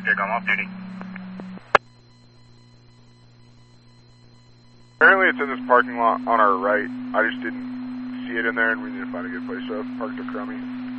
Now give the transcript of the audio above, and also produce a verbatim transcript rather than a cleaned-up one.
check, I'm off duty. Apparently it's in this parking lot on our right. I just didn't see it in there, and we need to find a good place to park the crummy.